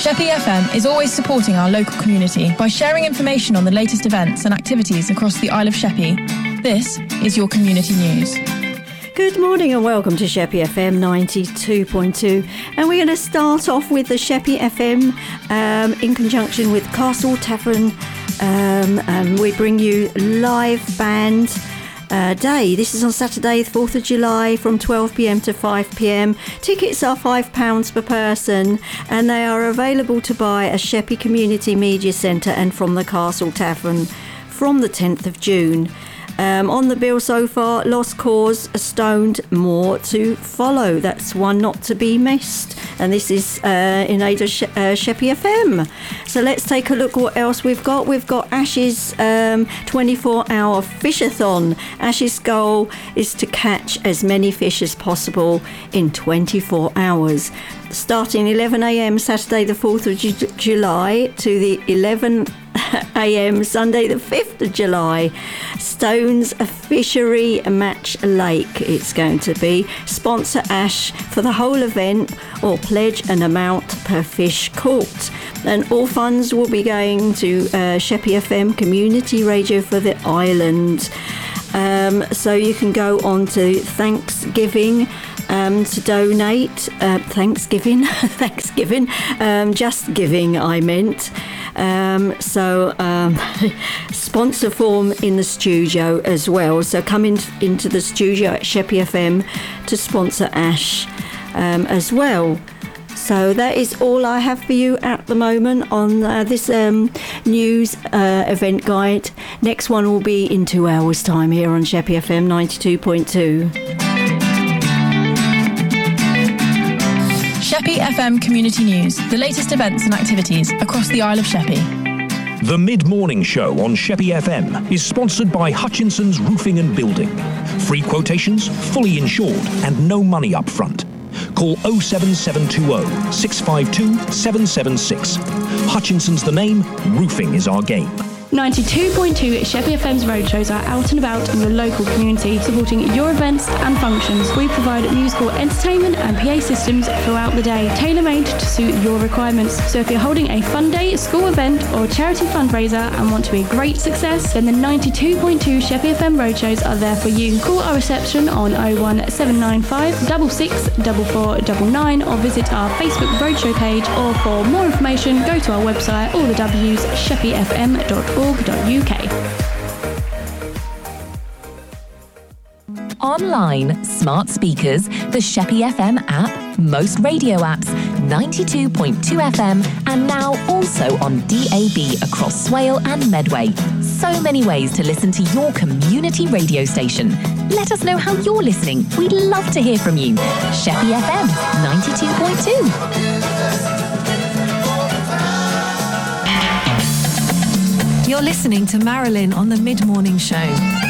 Sheppey FM is always supporting our local community by sharing information on the latest events and activities across the Isle of Sheppey. This is your community news. Good morning and welcome to Sheppey FM 92.2, and we're going to start off with the Sheppey FM in conjunction with Castle Tavern. We bring you live band day. This is on Saturday, the 4th of July from 12pm to 5pm. Tickets are £5 per person and they are available to buy at Sheppey Community Media Centre and from the Castle Tavern from the 10th of June. On the bill so far, Lost Cause, Stoned, more to follow. That's one not to be missed. And this is in aid of Sheppey FM. So let's take a look what else we've got. We've got Ash's 24-hour fishathon. Ash's goal is to catch as many fish as possible in 24 hours. Starting 11am Saturday the 4th of July to the 11am Sunday the 5th of July. Stones Fishery Match Lake it's going to be. Sponsor Ash for the whole event or pledge an amount per fish caught. And all funds will be going to Sheppey FM Community Radio for the island. So you can go on to Thanksgiving to donate. Thanksgiving, just giving I meant. Sponsor form in the studio as well. So come into the studio at Sheppey FM to sponsor Ash as well. So that is all I have for you at the moment on this news event guide. Next one will be in 2 hours' time here on Sheppey FM 92.2. Sheppey FM Community News, the latest events and activities across the Isle of Sheppey. The mid-morning show on Sheppey FM is sponsored by Hutchinson's Roofing and Building. Free quotations, fully insured and no money up front. Call 07720 652 776. Hutchinson's the name, roofing is our game. 92.2 Sheppey FM's roadshows are out and about in your local community, supporting your events and functions. We provide musical entertainment and PA systems throughout the day, tailor-made to suit your requirements. So if you're holding a fun day, school event or charity fundraiser and want to be a great success, then the 92.2 Sheppey FM roadshows are there for you. Call our reception on 01795 664499 or visit our Facebook roadshow page, or for more information go to our website, all the W's, sheppeyfm.org.uk. Online, smart speakers, the Sheppey FM app, most radio apps, 92.2 FM, and now also on DAB across Swale and Medway. So many ways to listen to your community radio station. Let us know how you're listening. We'd love to hear from you. Sheppey FM 92.2. You're listening to Marilyn on the Mid-Morning Show.